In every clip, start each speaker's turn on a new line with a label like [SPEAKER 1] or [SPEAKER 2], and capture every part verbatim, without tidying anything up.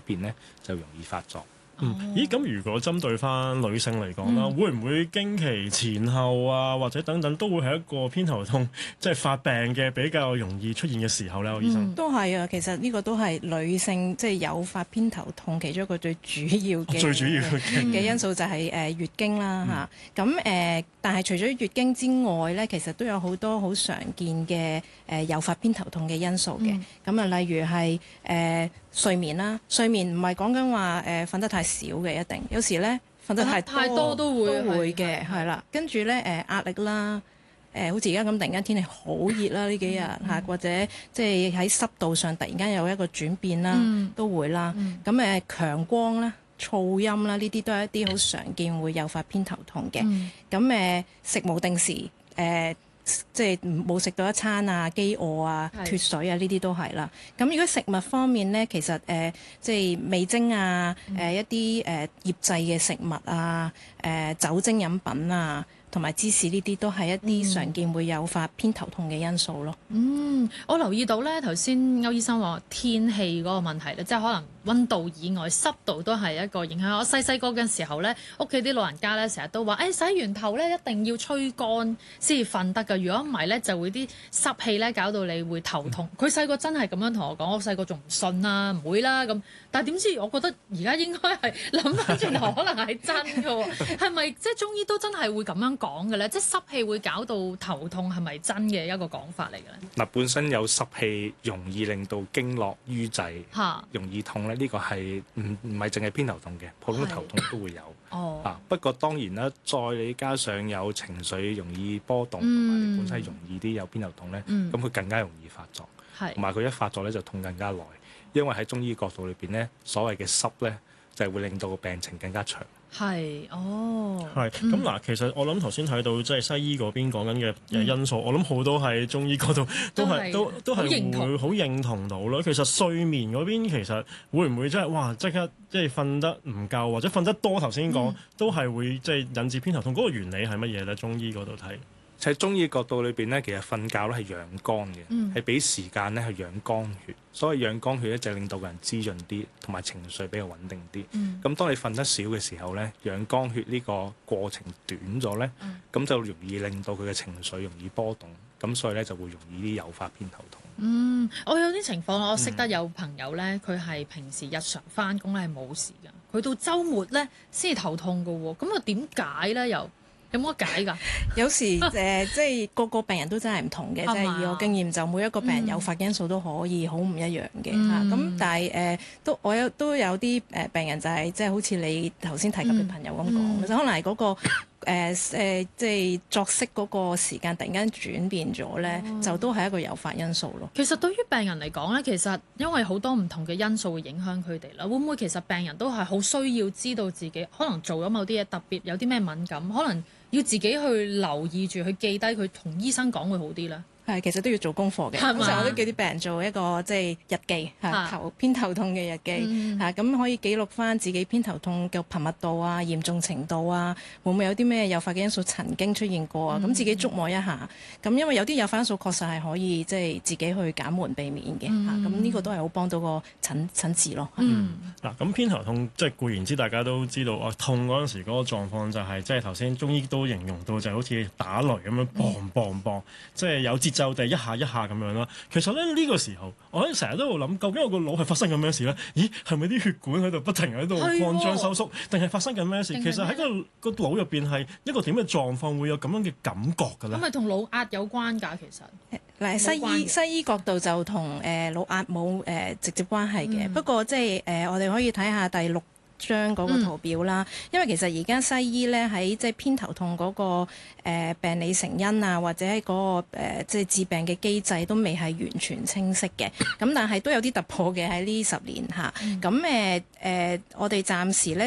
[SPEAKER 1] 變咧，就容易發作。
[SPEAKER 2] 嗯，咦？咁如果針對翻女性嚟講啦，嗯、會唔會經期前後啊，或者等等，都會係一個偏頭痛即係發病嘅比較容易出現嘅時候咧？醫生、
[SPEAKER 3] 嗯、都係啊，其實呢個都係女性即係誘發偏頭痛其中一個最主要嘅、哦、
[SPEAKER 2] 最主要嘅
[SPEAKER 3] 因素就係誒月經啦嚇。咁誒、嗯呃，但係除咗月經之外咧，其實都有好多好常見嘅誒誘發偏頭痛嘅因素嘅。咁啊、嗯，例如係誒、呃、睡眠啦，睡眠唔係講緊話誒瞓得太少嘅，一定有時咧瞓得太多
[SPEAKER 4] 太多都會
[SPEAKER 3] 都會嘅，係啦。跟住咧誒壓力啦，誒、呃、好似而家咁突然間天氣好熱啦呢幾日嚇，嗯、或者即係喺濕度上突然間有一個轉變啦，嗯、都會啦。咁誒、嗯、強光啦、噪音啦，呢啲都係一啲好常見會誘發偏頭痛嘅。咁誒、嗯、食冇定時誒。呃即係冇食到一餐啊、飢餓啊、脫水啊，呢啲都係啦。咁如果食物方面咧，其實誒、呃、即係味精啊、誒、呃、一啲誒、呃、醃製嘅食物啊、誒、呃、酒精飲品啊，同埋芝士呢啲都係一啲常見會誘發偏頭痛嘅因素咯。
[SPEAKER 4] 嗯，我留意到咧，頭先歐醫生話天氣嗰個問題咧，即係可能溫度以外，濕度都係一個影響。我細細個嘅時候咧，屋企啲老人家咧成日都話，誒、哎、洗完頭咧一定要吹乾先至瞓得㗎，如果唔係咧就會啲濕氣咧搞到你會頭痛。佢細個真係咁樣同我講，我細個仲唔信啦，唔會啦咁。但係點知我覺得而家應該係諗翻轉頭，可能係真㗎喎。係咪即係中醫都真係會咁樣講嘅咧？即係濕氣會搞到頭痛，係咪真嘅一個講法嚟嘅咧？
[SPEAKER 1] 嗱，本身有濕氣容易令到經絡瘀滯，
[SPEAKER 4] 哈
[SPEAKER 1] 容易痛咧。呢、這個係唔唔係淨係偏頭痛嘅，普通頭痛都會有。
[SPEAKER 4] 哦，
[SPEAKER 1] 啊，不過當然啦，再你加上有情緒容易波動，同埋、嗯、你本身容易啲有偏頭痛咧，咁佢、嗯、更加容易發作。係，同埋佢一發作咧就痛更加耐，因為喺中醫角度裏邊咧，所謂嘅濕咧就係、是、會令到個病情更加長。
[SPEAKER 4] 係，哦，
[SPEAKER 2] 係咁嗱。其實我諗頭先睇到即係西醫嗰邊講緊嘅誒因素，嗯、我諗好多喺中醫嗰度都係都都係會好認同到咯。其實睡眠嗰邊其實會唔會即係哇即刻即係瞓得唔夠，或者瞓得多頭先講都係會即係引致偏頭痛？嗰、嗰個原理係乜嘢咧？中醫嗰度睇。
[SPEAKER 1] 喺中醫角度裏邊咧，其實瞓覺咧係養肝嘅，係俾、嗯、時間咧去養肝血。所以養肝血咧就令到個人滋潤啲，同埋情緒比較穩定啲。咁、嗯、當你瞓得少嘅時候咧，養肝血呢個過程短咗咧，咁、嗯、就容易令到佢嘅情緒容易波動，咁所以咧就會容易啲誘發偏頭痛。
[SPEAKER 4] 嗯，我有啲情況，我識得有朋友咧，佢係平時日常返工咧係冇事㗎，佢到週末咧先至頭痛㗎喎。咁啊點解咧又？有冇得解㗎？
[SPEAKER 3] 有時誒、呃，即係個個病人都真係唔同嘅，即係以我經驗就每一個病人誘發因素都可以好唔一樣嘅嚇。咁、嗯啊、但係誒、呃，都我有都有啲誒病人就係、是、即係好似你頭先提及嘅朋友咁講，嗯、其實可能係嗰、那個誒誒、呃，即係作息嗰個時間突然間轉變咗咧，哦、就都係一個誘發因素咯。
[SPEAKER 4] 其實對於病人嚟講咧，其實因為好多唔同嘅因素會影響佢哋啦。會唔會其實病人都係好需要知道自己可能做咗某啲嘢特別有啲咩敏感，可能要自己去留意住，去記低佢同醫生講會好啲咧。
[SPEAKER 3] 係，其實都要做功課嘅。通常我都叫啲病人做一個即係日記嚇，頭偏頭痛嘅日記嚇，咁可以記錄翻自己偏頭痛嘅頻密度啊、嚴重程度啊，會唔會有啲咩誘發嘅因素曾經出現過啊？咁自己觸摸一下。咁因為有啲誘發因素確實係可以即係自己去減緩避免嘅嚇，咁呢個都係好幫到個診診治咯。
[SPEAKER 2] 嗱，咁偏頭痛即係固然之大家都知道啊，痛嗰陣時嗰個狀況就係即係頭先中醫都形容到就好似打雷咁樣砰砰砰，即係有節就地一下一下咁樣啦。其實咧呢、呢個時候，我成日都會諗，究竟我個腦係發生緊咩事咧？咦，係咪啲血管喺度不停喺度擴張收縮，定係的發生緊咩事？其實喺個個腦入邊係一個點嘅狀況，會有咁樣嘅感覺㗎咧？
[SPEAKER 4] 咁咪同腦壓有關㗎？其實
[SPEAKER 3] 嗱，西醫西醫角度就同誒腦壓冇誒直接關係嘅。嗯、不過即係誒，我哋可以睇下第六張嗰個圖表啦，嗯、因為其實而家西醫咧喺即係偏頭痛嗰、那個、呃、病理成因啊，或者喺嗰、那個、呃、即係致病嘅機制都未係完全清晰嘅，咁但係都有啲突破嘅喺呢十年嚇。咁誒誒，我哋暫時咧即係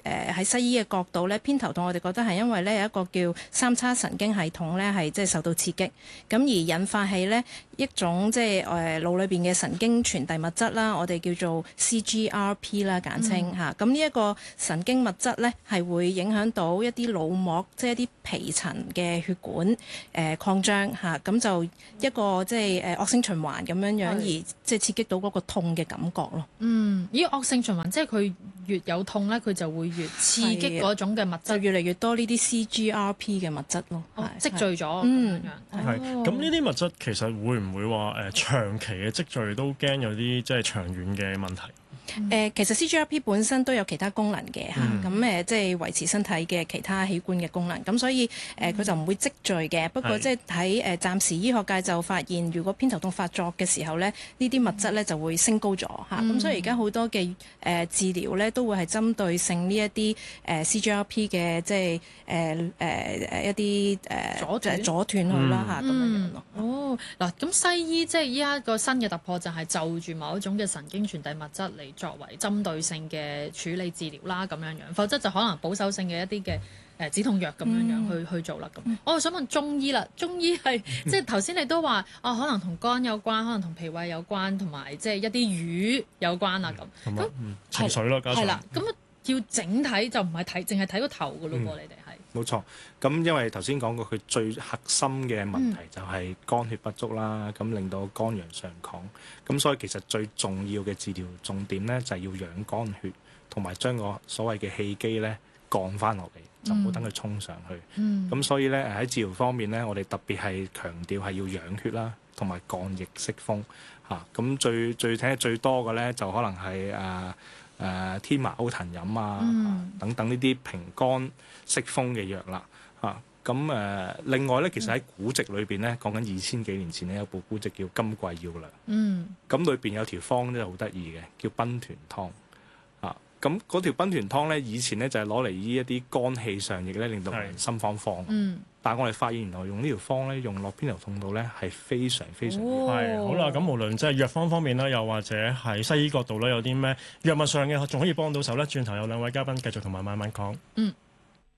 [SPEAKER 3] 誒喺西醫嘅角度咧，偏頭痛我哋覺得係因為咧有一個叫三叉神經系統咧係即係受到刺激，咁而引發起咧一種即係誒腦裏邊嘅神經傳遞物質啦，我哋叫做 C G R P 啦簡稱嚇。咁呢一個神經物質咧係會影響到一啲腦膜，即係一啲皮層嘅血管誒、呃、擴張嚇，咁、啊、就一個即係誒惡性循環咁樣樣，而即係刺激到嗰個痛嘅感覺咯。
[SPEAKER 4] 嗯，咦惡性循環即係佢越有痛咧，佢就會越刺激嗰種嘅物質，
[SPEAKER 3] 就越嚟越多呢啲 C G R P 嘅物質咯，
[SPEAKER 4] 哦、積聚咗咁
[SPEAKER 3] 嗯
[SPEAKER 4] 樣。
[SPEAKER 2] 係咁呢啲物質其實會唔會話誒、呃、長期嘅積聚都驚有啲即係長遠嘅問題？
[SPEAKER 3] 誒、呃、其實 C G R P 本身都有其他功能嘅嚇，咁誒、嗯呃、即係維持身體嘅其他器官嘅功能，咁所以誒佢、呃、就唔會積聚嘅。不過即係喺誒暫時醫學界就發現，如果偏頭痛發作嘅時候咧，呢啲物質咧就會升高咗嚇，咁、嗯、所以而家好多嘅誒、呃、治療咧都會係針對性呢一啲誒 C G R P 嘅即係誒誒誒一啲誒、呃、阻斷阻斷佢啦嚇咁樣樣咯。
[SPEAKER 4] 哦嗱，咁西醫即係依家個新嘅突破就係就住某一種嘅神經傳遞物質嚟作為針對性嘅處理治療啦，咁樣樣，否則就可能保守性嘅一啲嘅誒止痛藥咁樣樣去、嗯、去做啦。咁我想問中醫啦，中醫係即係頭先你都話啊，可能同肝有關，可能同脾胃有關，同埋即係一啲魚有關啊咁。咁、
[SPEAKER 2] 嗯、情緒咯，加上
[SPEAKER 4] 係啦，咁要整體就唔係睇，淨係睇個頭噶咯喎，
[SPEAKER 1] 嗯、
[SPEAKER 4] 你哋係。
[SPEAKER 1] 冇錯，咁因為頭先講過佢最核心嘅問題就係肝血不足啦，咁、嗯、令到肝陽上亢，咁所以其實最重要嘅治療重點咧就係要養肝血，同埋將個所謂嘅氣機咧降翻落嚟，就唔好等佢衝上去。咁、嗯、所以咧喺治療方面咧，我哋特別係強調係要養血啦，同埋降逆息風嚇。咁、啊、最最聽得最多嘅咧就可能係誒誒天麻歐藤飲啊、嗯、等等呢啲平肝息風嘅藥啦嚇。咁、啊、誒另外咧，其實喺古籍裏邊咧講緊二千幾年前咧有部古籍叫《金匱要略》，嗯，咁裏邊有條方咧好得意嘅，叫賓團湯。咁嗰條賓團湯咧，以前咧就係攞嚟醫一啲肝氣上逆咧，令到人心慌慌。嗯。但係我哋發現原來用呢條方咧，用落偏頭痛度咧係非常非常
[SPEAKER 2] 係、哦、好啦。咁無論即係藥方方面啦，又或者喺西醫角度咧，有啲咩藥物上嘅仲可以幫到手咧？轉頭有兩位嘉賓繼續同埋慢慢講。嗯。